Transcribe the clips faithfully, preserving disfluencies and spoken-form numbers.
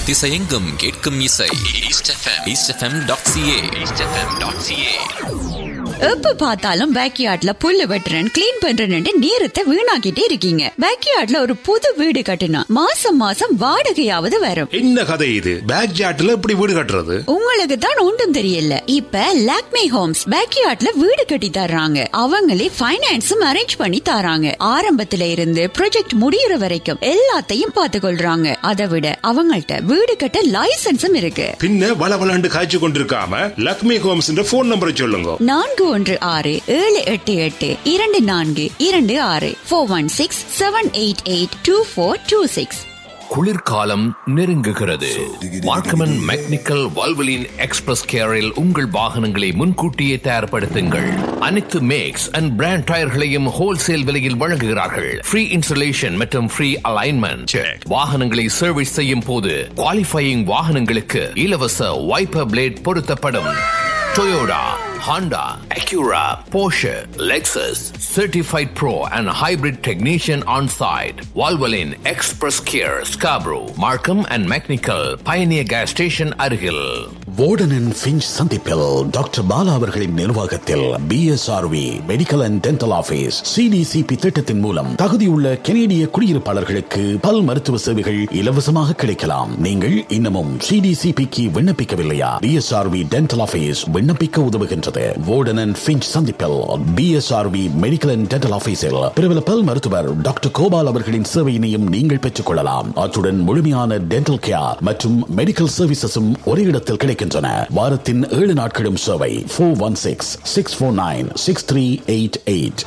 திசையெங்கும் கேட்கும் இசை east FM east FM dot CA east FM dot CA. எப்ப பார்த்தாலும் பேக்யார்ட்ல புல்லு வெட்டுறேன் கிளீன் பண்றேன்னு நேரத்தை வீணாக்கிட்டே இருக்கீங்க. பேக்யார்ட்ல ஒரு புது வீடு கட்டினா மாசம் மாசம் வாடகையாவது வரும். என்ன கதை இது? பேக்யார்ட்ல எப்படி வீடு கட்டுறது? உங்களுக்கு தான் ஒன்றும் தெரியல. இப்ப லாக்மே ஹோம்ஸ் பேக்யார்ட்ல வீடு கட்டி தர்றாங்க. அவங்களே பைனான்ஸும் அரேஞ்ச் பண்ணி தராங்க. ஆரம்பத்துல இருந்து ப்ராஜெக்ட் முடியற வரைக்கும் எல்லாத்தையும் பார்த்து கொள்றாங்க. அதை விட அவங்கள்ட்ட வீடு கட்ட லைசன்ஸும் இருக்கு. பின்ன வளவளாண்டு காய்ச்சி கொண்டிருக்காம லாக்மே ஹோம்ஸ் போன் நம்பரை சொல்லுங்க. நான்கு ஒன்று ஆறு ஏழு எட்டு எட்டு இரண்டு நான்கு இரண்டு ஆறு four one six seven eight eight two four two six. குளிர்காலம் நெருங்குகிறது. மார்க்கமன் மெக்னிக்கல் வால்வலின் எக்ஸ்பிரஸ் கேரில் உங்கள் வாகனங்களை முன்கூட்டியே தயார்படுத்துங்கள். அனைத்து மேக்ஸ் அண்ட் பிராண்ட் டயர்களையும் ஹோல்சேல் விலையில் வழங்குகிறார்கள். ஃப்ரீ இன்ஸ்டாலேஷன் மற்றும் ஃப்ரீ அலைன்மெண்ட். வாகனங்களை சர்வீஸ் செய்யும் போது குவாலிஃபையிங் வாகனங்களுக்கு இலவச வைப்பர் பிளேட் பொருத்தப்படும். Toyota, Honda, Acura, Porsche, Lexus, Certified Pro and Hybrid Technician on site. Valvoline Express Care, Scarborough, Markham and Mechanical, Pioneer Gas Station அருகில். வார்டன் அண்ட் ஃபின்ச் சந்திப்பில் doctor Bala அவர்களின் நிர்வாகத்தில் B S R we medical and dental office CDCP திட்டத்தின் மூலம் தகுதியுள்ள கனேடிய குடியிருப்பாளர்களுக்கு பல் மருத்துவ சேவைகள் இலவசமாக கிடைக்கலாம். நீங்கள் இன்னமும் சிடிசிபிக்கு விண்ணப்பிக்கவில்லையா? B S R we dental office விண்ணப்பிக்க உதவுகின்றது. வார்டன் அண்ட் ஃபின்ச் சந்திப்பில் B S R we medical and dental ஆபீஸில் பிரபல பல் மருத்துவர் டாக்டர் கோபால் அவர்களின் சேவையினையும் நீங்கள் பெற்றுக் கொள்ளலாம். அத்துடன் முழுமையான டென்டல் கேர் மற்றும் மெடிக்கல் சர்வீசஸும் ஒரே இடத்தில் கிடைக்கின்றன. வாரத்தின் ஏழு நாட்களும் சேவை. Four one six six four nine six three eight eight.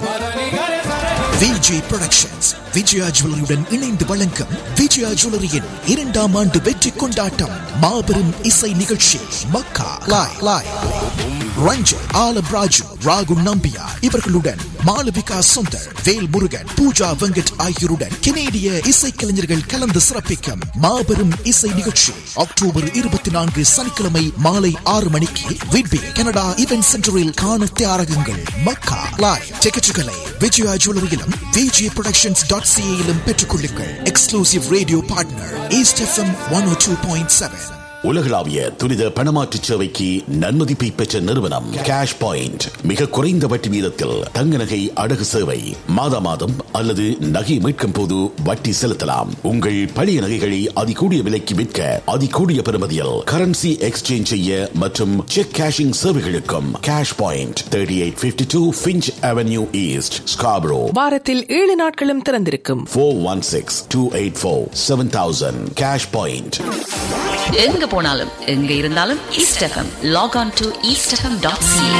Vijay productions Vijaya ஜுவல்லரியுடன் இணைந்து வழங்கும் விஜயா ஜுவல்லரியின் இரண்டாம் ஆண்டு வெற்றி கொண்டாட்டம் மாபெரும் இசை நிகழ்ச்சி மக்கா லாய் லாய் ரஞ்சன் ஆலம் ராஜு ராகு நம்பியா இவர்களுடன் மாளவிகா சுந்தர் வேல் முருகன் பூஜா வெங்கட் ஆகியோருடன் கனேடிய இசைக்கலைஞர்கள் கலந்து சிறப்பிக்கும் மாபெரும் இசை நிகழ்ச்சி அக்டோபர் இருபத்தி நான்கு சனிக்கிழமை மாலை ஆறு மணிக்கு விட்பி கனடா இவென்ட் சென்டரில் காண தயாராகுங்கள். மக்கா லாய் டிக்கெட்டுகளை விஜயா ஜுவல்லரியிலும் விஜய் புரொடக்ஷன்ஸ் டாட் சிஏயிலும் பெற்றுக் கொள்ளுங்கள். Exclusive radio partner east FM one ஓ டூ பாயிண்ட் செவன். உலகளாவிய துரித பணமாற்று சேவைக்கு நன்மதிப்பை பெற்ற நிறுவனம் கேஷ் பாயிண்ட். மிக குறைந்த வட்டி வீதத்தில் தங்க நகை அடகு சேவை. மாதா மாதம் அல்லது நகை மீட்கும் போது வட்டி செலுத்தலாம். உங்கள் பழைய நகைகளை அதிகூடிய விலைக்கு விற்க அதிகூடிய பெறுமதியில் கரன்சி எக்ஸ்சேஞ்ச் செய்ய மற்றும் check cashing சேவைகளுக்கும் cash point thirty eight fifty two Finch avenue east Scarborough. வாரத்தில் ஏழு நாட்களும் திறந்திருக்கும். Four one six two eight four seven thousand. Cash point. எங்க போனாலும் எங்க இருந்தாலும் east FM lock on to east FM dot CA.